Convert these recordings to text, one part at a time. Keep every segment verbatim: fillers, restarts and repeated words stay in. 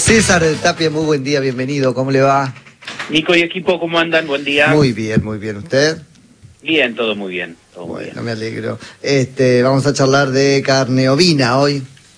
César Tapia, muy buen día, bienvenido, ¿cómo le va? Nico y equipo, ¿cómo andan? Buen día. Muy bien, muy bien, ¿usted? Bien, todo muy bien. Todo bueno, muy bien. me alegro. Este, vamos a charlar de carne ovina hoy.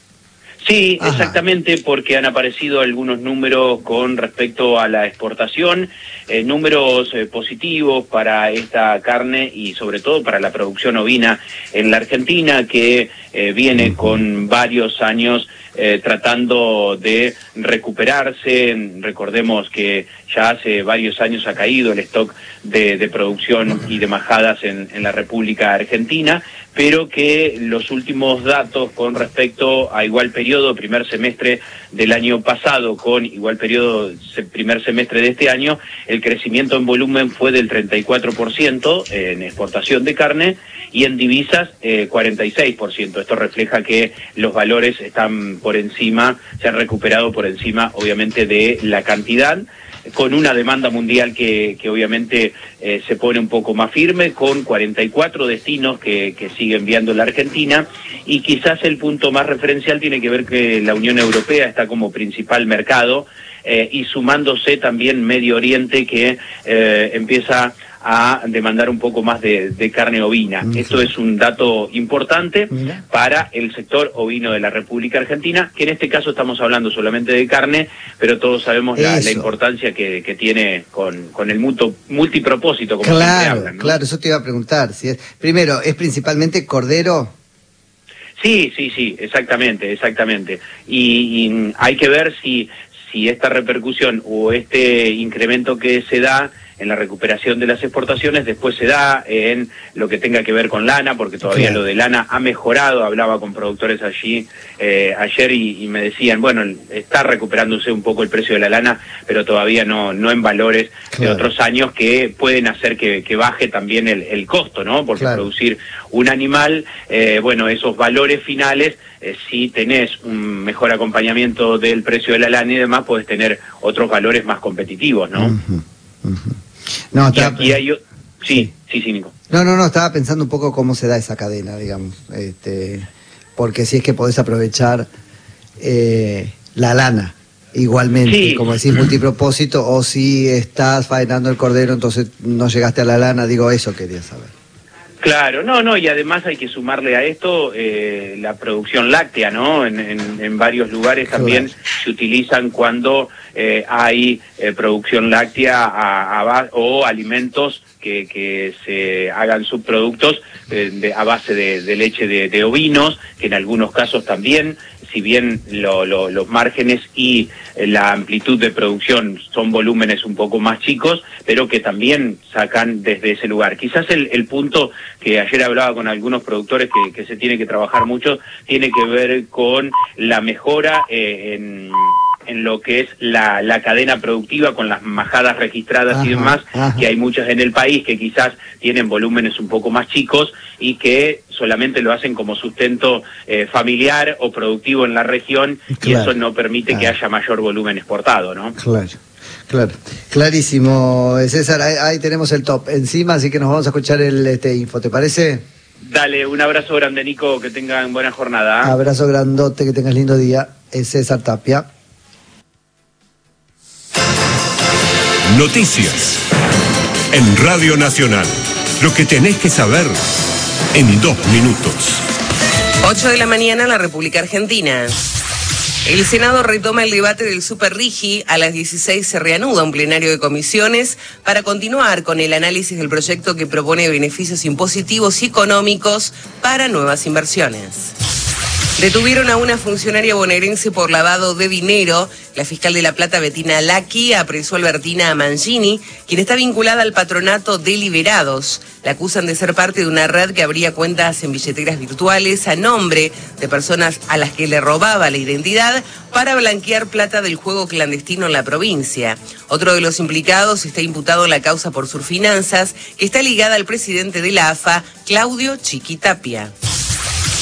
Sí, Ajá. Exactamente, porque han aparecido algunos números con respecto a la exportación, eh, números eh, positivos para esta carne y sobre todo para la producción ovina en la Argentina, que eh, viene uh-huh. con varios años eh, tratando de recuperarse. Recordemos que ya hace varios años ha caído el stock de, de producción y de majadas en, en la República Argentina, pero que los últimos datos con respecto a igual periodo, primer semestre del año pasado, con igual periodo, primer semestre de este año, el crecimiento en volumen fue del treinta y cuatro por ciento en exportación de carne y en divisas eh, cuarenta y seis por ciento. Esto refleja que los valores están por encima, se han recuperado por encima, obviamente, de la cantidad, con una demanda mundial que, que obviamente eh, se pone un poco más firme, con cuarenta y cuatro destinos que, que sigue enviando la Argentina, y quizás el punto más referencial tiene que ver que la Unión Europea está como principal mercado, eh, y sumándose también Medio Oriente, que eh, empieza a demandar un poco más de, de carne ovina. Uh-huh. Esto es un dato importante Mira. para el sector ovino de la República Argentina, que en este caso estamos hablando solamente de carne, pero todos sabemos la, la importancia que, que tiene con, con el muto, multipropósito, como claro, siempre hablan, ¿no? Claro, eso te iba a preguntar. Si es, primero, ¿es principalmente cordero? Sí, sí, sí, exactamente, exactamente. Y, y hay que ver si, si esta repercusión o este incremento que se da en la recuperación de las exportaciones después se da en lo que tenga que ver con lana, porque todavía claro. lo de lana ha mejorado. Hablaba con productores allí eh, ayer y, y me decían, bueno, está recuperándose un poco el precio de la lana, pero todavía no, no en valores claro. de otros años que pueden hacer que, que baje también el, el costo, ¿no? Porque claro. producir un animal, eh, bueno, esos valores finales, eh, si tenés un mejor acompañamiento del precio de la lana y demás, podés tener otros valores más competitivos, ¿no? Uh-huh. Uh-huh. No, estaba... y, y hay... sí, sí, sí, Nico. No, no, no, estaba pensando un poco cómo se da esa cadena, digamos, este, porque si es que podés aprovechar eh, la lana igualmente, sí. como decís, multipropósito, o si estás faenando el cordero, entonces no llegaste a la lana, digo, eso quería saber. Claro, no, no, y además hay que sumarle a esto eh, la producción láctea, ¿no? En, en, en varios lugares también claro. se utilizan cuando eh, hay eh, producción láctea a, a, o alimentos que, que se hagan subproductos eh, de, a base de, de leche de, de ovinos, que en algunos casos también, si bien lo, lo, los márgenes y la amplitud de producción son volúmenes un poco más chicos, pero que también sacan desde ese lugar. Quizás el, el punto que ayer hablaba con algunos productores que, que se tiene que trabajar mucho, tiene que ver con la mejora eh, en... en lo que es la, la cadena productiva con las majadas registradas ajá, y demás, ajá. que hay muchas en el país que quizás tienen volúmenes un poco más chicos y que solamente lo hacen como sustento eh, familiar o productivo en la región, claro, y eso no permite claro. que haya mayor volumen exportado, ¿no? Claro, claro, clarísimo, César, ahí, ahí tenemos el top encima, así que nos vamos a escuchar el este info, ¿te parece? Dale, un abrazo grande, Nico, que tengan buena jornada. ¿eh? Abrazo grandote, que tengas lindo día, es César Tapia. Noticias en Radio Nacional. Lo que tenés que saber en dos minutos. ocho de la mañana en la República Argentina. El Senado retoma el debate del Superrigi. A las dieciséis se reanuda un plenario de comisiones para continuar con el análisis del proyecto que propone beneficios impositivos y económicos para nuevas inversiones. Detuvieron a una funcionaria bonaerense por lavado de dinero. La fiscal de La Plata, Bettina Lacchi, apresó a Albertina Mangini, quien está vinculada al patronato de Liberados. La acusan de ser parte de una red que abría cuentas en billeteras virtuales a nombre de personas a las que le robaba la identidad para blanquear plata del juego clandestino en la provincia. Otro de los implicados está imputado en la causa por Surfinanzas, que está ligada al presidente de la A F A, Claudio Chiqui Tapia.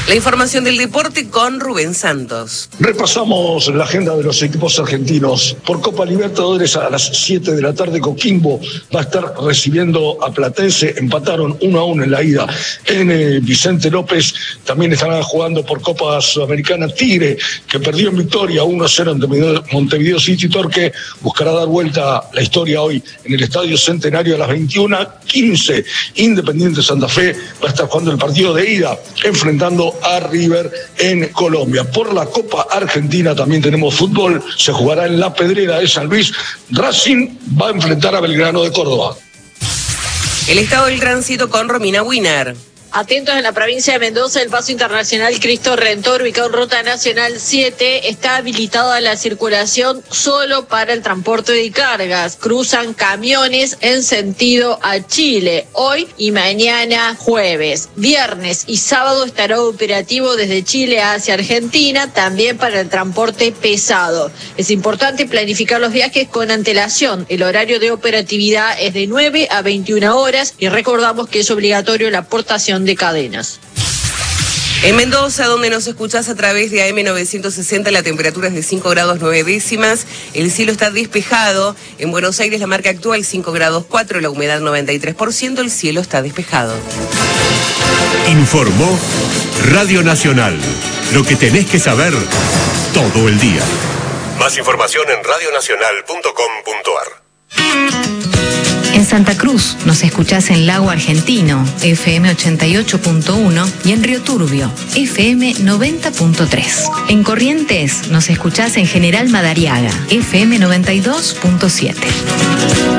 La información del deporte con Rubén Santos. Repasamos la agenda de los equipos argentinos. Por Copa Libertadores a las siete de la tarde, Coquimbo va a estar recibiendo a Platense. Empataron uno a uno en la ida en eh, Vicente López. También estarán jugando por Copa Sudamericana Tigre, que perdió en Victoria uno a cero ante Montevideo City Torque. Buscará dar vuelta la historia hoy en el Estadio Centenario a las veintiuna quince. Independiente Santa Fe va a estar jugando el partido de ida, enfrentando a River en Colombia. Por la Copa Argentina también tenemos fútbol. Se jugará en La Pedrera de San Luis. Racing va a enfrentar a Belgrano de Córdoba. El estado del tránsito con Romina Wiener. Atentos, en la provincia de Mendoza, el paso internacional Cristo Redentor, ubicado en Ruta Nacional siete, está habilitada la circulación solo para el transporte de cargas. Cruzan camiones en sentido a Chile, hoy y mañana jueves. Viernes y sábado estará operativo desde Chile hacia Argentina, también para el transporte pesado. Es importante planificar los viajes con antelación. El horario de operatividad es de nueve a veintiuna horas y recordamos que es obligatorio la aportación de cadenas. En Mendoza, donde nos escuchás a través de A M novecientos sesenta, la temperatura es de cinco grados nueve décimas, el cielo está despejado. En Buenos Aires la marca actual cinco grados cuatro, la humedad noventa y tres por ciento, el cielo está despejado. Informó Radio Nacional, lo que tenés que saber todo el día. Más información en radio nacional punto com punto a r. En Santa Cruz nos escuchás en Lago Argentino, F M ochenta y ocho punto uno, y en Río Turbio, F M noventa punto tres. En Corrientes nos escuchás en General Madariaga, F M noventa y dos punto siete.